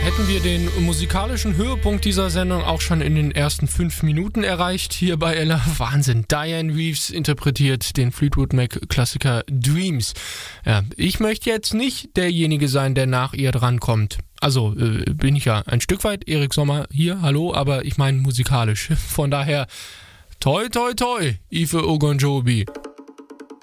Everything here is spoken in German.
hätten wir den musikalischen Höhepunkt dieser Sendung auch schon in den ersten 5 Minuten erreicht. Hier bei Ella. Wahnsinn. Diane Reeves interpretiert den Fleetwood Mac-Klassiker Dreams. Ja, ich möchte jetzt nicht derjenige sein, der nach ihr drankommt. Also bin ich ja ein Stück weit. Erik Sommer hier, hallo, aber ich meine musikalisch. Von daher, toi toi toi, Ife Ogunjobi.